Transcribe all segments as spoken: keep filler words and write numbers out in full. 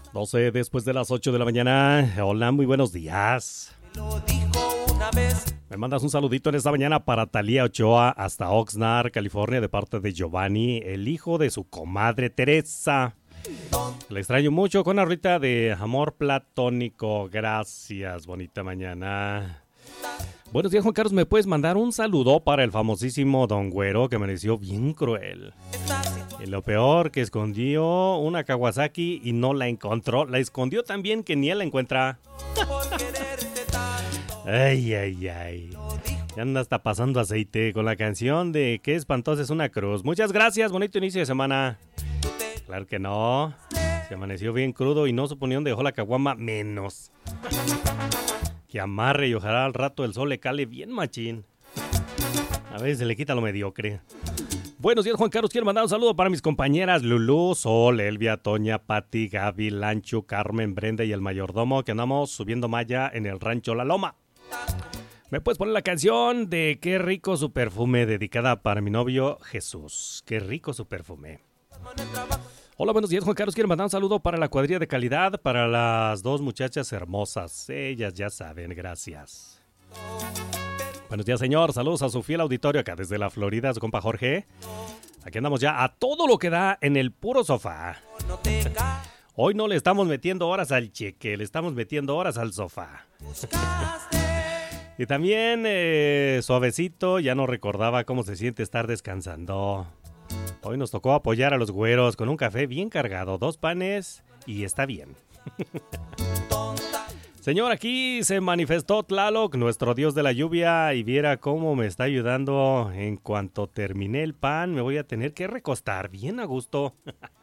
doce después de las ocho de la mañana. Hola, muy buenos días. Me mandas un saludito en esta mañana para Talía Ochoa hasta Oxnard, California, de parte de Giovanni, el hijo de su comadre Teresa. Le extraño mucho con una rita de amor platónico. Gracias, bonita mañana. Buenos días, Juan Carlos. ¿Me puedes mandar un saludo para el famosísimo Don Güero, que amaneció bien cruel? Y lo peor, que escondió una Kawasaki y no la encontró. La escondió tan bien que ni él la encuentra. Ay, ay, ay. Ya anda hasta pasando aceite con la canción de Qué espantosa es una cruz. Muchas gracias, bonito inicio de semana. Claro que no. Se amaneció bien crudo y no supone dónde dejó la caguama, menos. Que amarre y ojalá al rato el sol le cale bien machín. A veces se le quita lo mediocre. Buenos días, Juan Carlos. Quiero mandar un saludo para mis compañeras Lulú, Sol, Elvia, Toña, Pati, Gaby, Lancho, Carmen, Brenda y el mayordomo, que andamos subiendo malla en el rancho La Loma. ¿Me puedes poner la canción de Qué rico su perfume, dedicada para mi novio Jesús? Qué rico su perfume. Hola, buenos días, Juan Carlos. Quiero mandar un saludo para la cuadrilla de calidad, para las dos muchachas hermosas. Ellas ya saben, gracias. Buenos días, señor. Saludos a su fiel auditorio acá desde la Florida, su compa Jorge. Aquí andamos ya a todo lo que da en el puro sofá. Hoy no le estamos metiendo horas al cheque, le estamos metiendo horas al sofá. Y también, eh, suavecito, ya no recordaba cómo se siente estar descansando. Hoy nos tocó apoyar a los güeros con un café bien cargado, dos panes y está bien. Señor, aquí se manifestó Tlaloc, nuestro dios de la lluvia, y viera cómo me está ayudando. En cuanto terminé el pan, me voy a tener que recostar bien a gusto.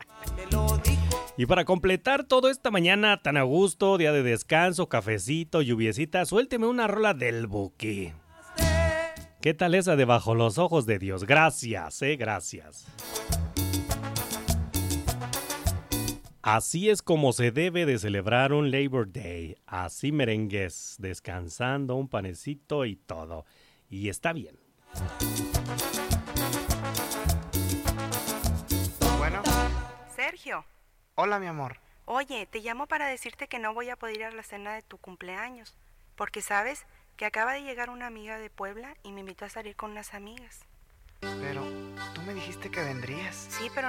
Y para completar todo esta mañana tan a gusto, día de descanso, cafecito, lluviecita, suélteme una rola del Buki. ¿Qué tal esa de Bajo los ojos de Dios? Gracias, eh, gracias. Así es como se debe de celebrar un Labor Day. Así merengues, descansando, un panecito y todo. Y está bien. Bueno. Sergio. Hola, mi amor. Oye, te llamo para decirte que no voy a poder ir a la cena de tu cumpleaños. Porque, ¿sabes? Que acaba de llegar una amiga de Puebla y me invitó a salir con unas amigas. Pero tú me dijiste que vendrías. Sí, pero